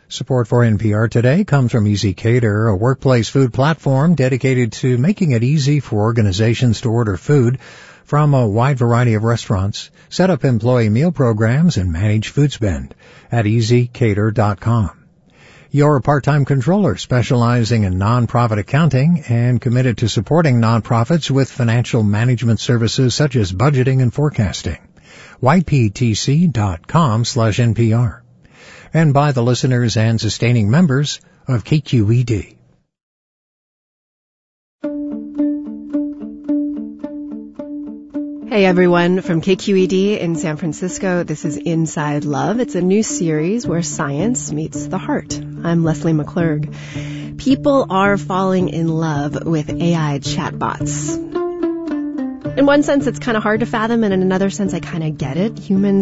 Support for NPR today comes from ezCater, a workplace food platform dedicated to making it easy for organizations to order food from a wide variety of restaurants, set up employee meal programs, and manage food spend at ezCater.com. You're a part-time controller specializing in nonprofit accounting and committed to supporting nonprofits with financial management services such as budgeting and forecasting. yptc.com/NPR. And by the listeners and sustaining members of KQED. Hey everyone, from KQED in San Francisco, this is Inside Love. It's a new series where science meets the heart. I'm Leslie McClurg. People are falling in love with AI chatbots. In one sense, it's kind of hard to fathom, and in another sense, I kind of get it. Humans